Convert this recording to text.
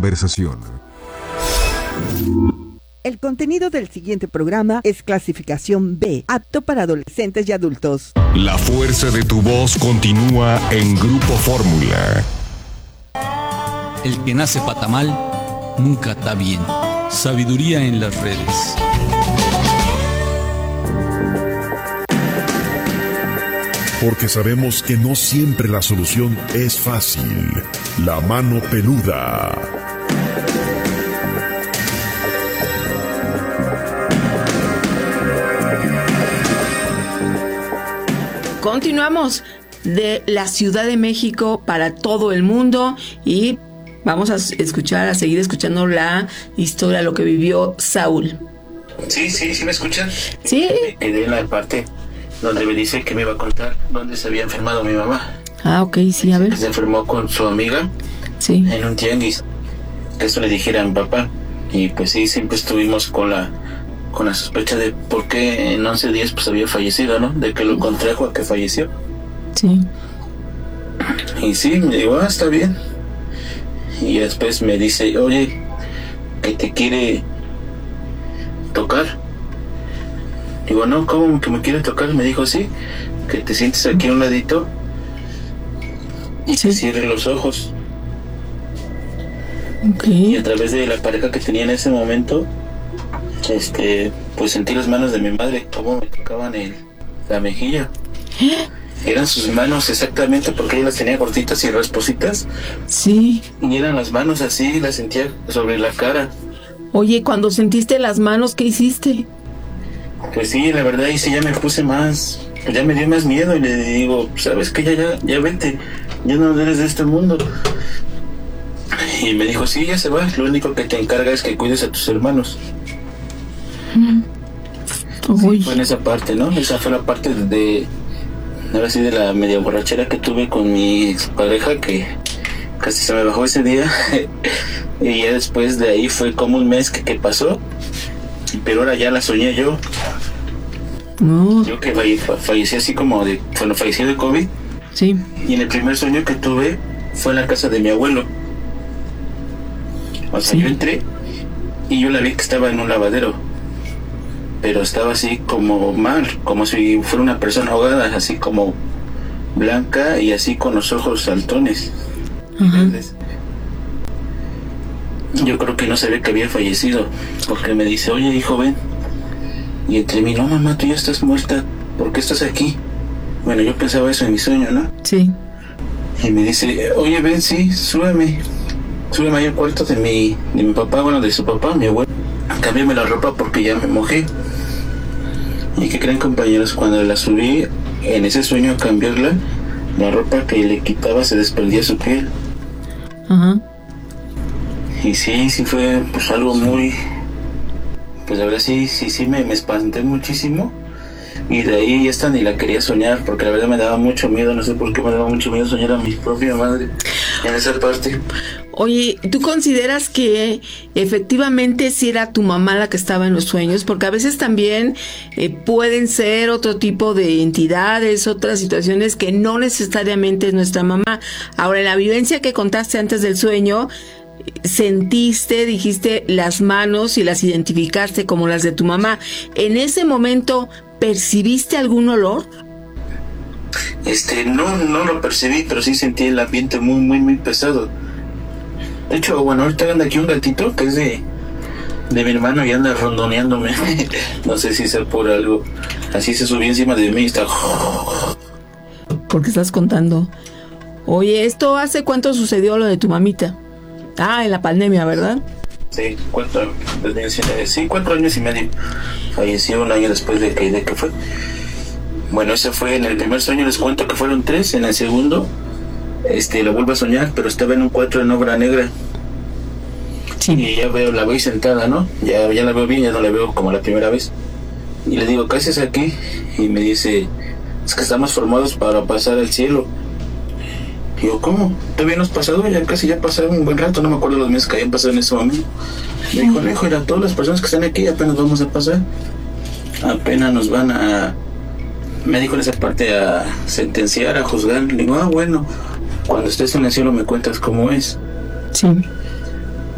conversación. El contenido del siguiente programa es clasificación B, apto para adolescentes y adultos. La fuerza de tu voz continúa en Grupo Fórmula. El que nace patamal nunca está bien. Sabiduría en las redes. Porque sabemos que no siempre la solución es fácil. La mano peluda. Continuamos de la Ciudad de México para todo el mundo y vamos a seguir escuchando la historia, lo que vivió Saúl. Sí, ¿me escuchan? Sí. Me quedé en la parte donde me dice que me iba a contar dónde se había enfermado mi mamá. Ah, ok, sí, a ver. Se enfermó con su amiga, sí, en un tianguis. Que eso le dijera a mi papá. Y pues sí, siempre estuvimos con la sospecha de por qué en 11 días pues había fallecido, ¿no? De que lo contrajo a que falleció. Sí. Y sí, me digo, está bien. Y después me dice, oye, que te quiere tocar. Digo, no, ¿cómo que me quiere tocar? Me dijo, sí, que te sientes aquí a un ladito y sí, que cierres los ojos. Okay. Y a través de la pareja que tenía en ese momento, pues sentí las manos de mi madre, cómo me tocaban la mejilla. Eran sus manos exactamente, porque ella las tenía cortitas y raspositas. Sí. Y eran las manos así, las sentía sobre la cara. Oye, cuando sentiste las manos, ¿qué hiciste? Pues sí, la verdad, y sí, ya me puse más, ya me dio más miedo y le digo, ¿sabes qué? Ya vete, ya no eres de este mundo. Y me dijo, sí, ya se va, lo único que te encarga es que cuides a tus hermanos. Sí, fue en esa parte, ¿no? Esa fue la parte ahora sí, de la media borrachera que tuve con mi expareja, que casi se me bajó ese día. Y ya después de ahí fue como un mes que pasó, pero ahora ya la soñé yo. Yo que fallecí así como cuando fallecí de COVID. Sí. Y en el primer sueño que tuve fue en la casa de mi abuelo. O sea, sí, yo entré y yo la vi que estaba en un lavadero, pero estaba así como mal, como si fuera una persona ahogada, así como blanca y así con los ojos saltones. Yo creo que no sabía que había fallecido, porque me dice, oye, hijo, ven. Y entre mí, no, mamá, tú ya estás muerta, ¿por qué estás aquí? Bueno, yo pensaba eso en mi sueño, ¿no? Sí. Y me dice, oye, ven, sí, súbeme ahí al cuarto de mi papá, bueno, de su papá, mi abuelo. Cámbiame la ropa porque ya me mojé. ¿Y qué creen, compañeros? Cuando la subí en ese sueño a cambiarla, la ropa que le quitaba se desprendía su piel. Y sí fue pues algo muy, pues la verdad sí me espanté muchísimo. Y de ahí ya hasta ni la quería soñar, porque la verdad me daba mucho miedo, no sé por qué me daba mucho miedo soñar a mi propia madre en esa parte. Oye, ¿tú consideras que efectivamente sí era tu mamá la que estaba en los sueños? Porque a veces también pueden ser otro tipo de entidades, otras situaciones que no necesariamente es nuestra mamá. Ahora, en la vivencia que contaste antes del sueño, sentiste, dijiste las manos y las identificaste como las de tu mamá. En ese momento, ¿percibiste algún olor? No lo percibí, pero sí sentí el ambiente muy, muy, muy pesado. De hecho, bueno, ahorita anda aquí un gatito que es de mi hermano y anda rondoneándome. No sé si sea por algo. Así se subió encima de mí y está... ¿Por qué estás contando? Oye, ¿esto hace cuánto sucedió lo de tu mamita? En la pandemia, ¿verdad? Sí, 4 años y medio. Falleció un año después de que fue. Bueno, ese fue en el primer sueño, les cuento que fueron 3. En el segundo, lo vuelvo a soñar, pero estaba en un cuarto en obra negra. Sí. Y ya la veo sentada, ¿no? Ya la veo bien, ya no la veo como la primera vez. Y le digo, ¿qué haces aquí? Y me dice, es que estamos formados para pasar al cielo. Digo, ¿cómo? ¿Todavía no has pasado? Casi ya pasaron un buen rato, no me acuerdo los meses que habían pasado en ese momento. Me dijo, no, hijo, era todas las personas que están aquí, apenas vamos a pasar. Apenas nos van a... Me dijo en esa parte a sentenciar, a juzgar. Le digo, bueno, cuando estés en el cielo me cuentas cómo es. Sí.